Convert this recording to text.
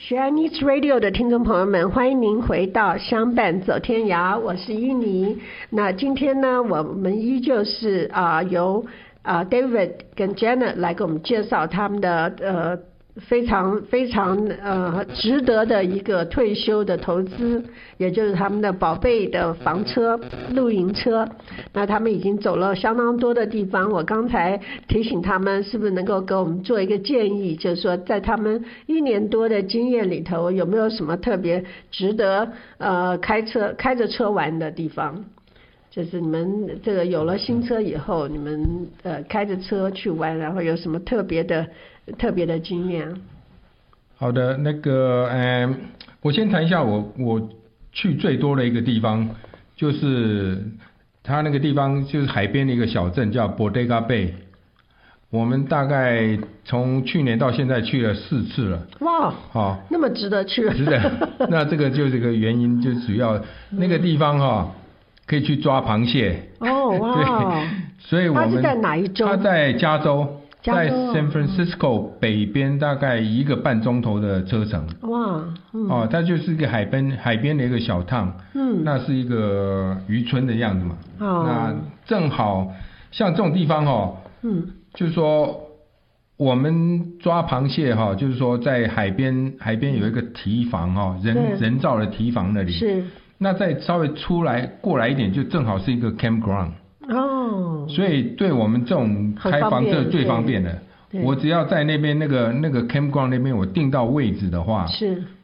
Chinese Radio 的听众朋友们，欢迎您回到相伴走天涯，我是依妮。那今天呢，我们依旧是由David 跟 Janet 来给我们介绍他们的非常值得的一个退休的投资，也就是他们的宝贝的房车露营车。那他们已经走了相当多的地方，我刚才提醒他们是不是能够给我们做一个建议，就是说在他们1年多的经验里头，有没有什么特别值得开着车玩的地方，就是你们这个有了新车以后，你们开着车去玩，然后有什么特别的经验？ 好的，那个我先谈一下我去最多的一个地方，就是它那个地方就是海边的一个小镇叫 Bodega Bay。我们大概从去年到现在去了4次了。 哇，好，那么值得去。 值得。那这个就是个原因，就主要那个地方可以去抓螃蟹。 哦，哇。 对，所以我们它是在哪一州？ 它在加州。在 San Francisco 北边大概1个半钟头的车程。哇，它就是一个海边的一个小趟。那是一个渔村的样子嘛。那正好像这种地方就是说我们抓螃蟹就是说在海边有一个堤防人造的堤防那里。是。那再稍微过来一点，就正好是一个 campground。所以对我们这种开房车最方便的，我只要在那边那个 campground 那边我订到位置的话，是